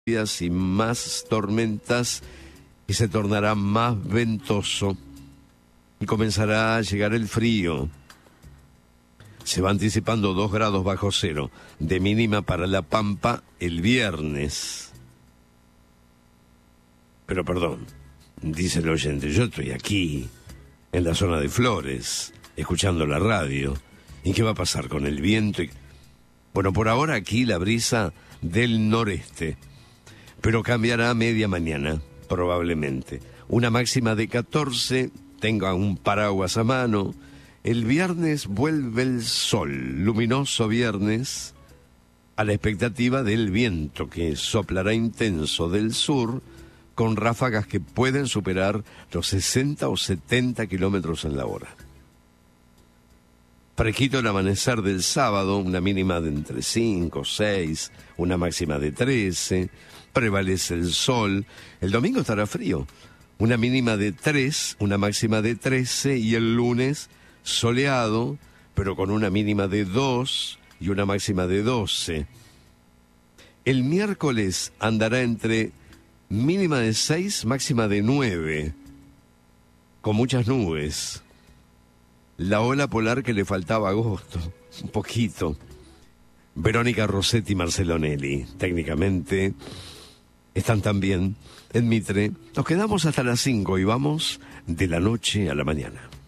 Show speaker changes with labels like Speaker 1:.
Speaker 1: y más tormentas y se tornará más ventoso y comenzará a llegar el frío. Se va anticipando 2 grados bajo cero de mínima para La Pampa el viernes. Pero perdón, dice el oyente, yo estoy aquí, en la zona de Flores, escuchando la radio. ¿Y qué va a pasar con el viento? Bueno, por ahora aquí la brisa del noreste, pero cambiará a media mañana, probablemente. Una máxima de 14, tenga un paraguas a mano. El viernes vuelve el sol, luminoso viernes, a la expectativa del viento que soplará intenso del sur, con ráfagas que pueden superar los 60 o 70 kilómetros en la hora. Fresquito el amanecer del sábado, una mínima de entre 5, 6, una máxima de 13, prevalece el sol. El domingo estará frío, una mínima de 3, una máxima de 13, y el lunes soleado, pero con una mínima de 2 y una máxima de 12. El miércoles andará entre mínima de 6, máxima de 9, con muchas nubes. La ola polar que le faltaba a agosto, un poquito. Verónica Rossetti y Marcelo Nelly, técnicamente, están también en Mitre. Nos quedamos hasta las 5 y vamos de la noche a la mañana.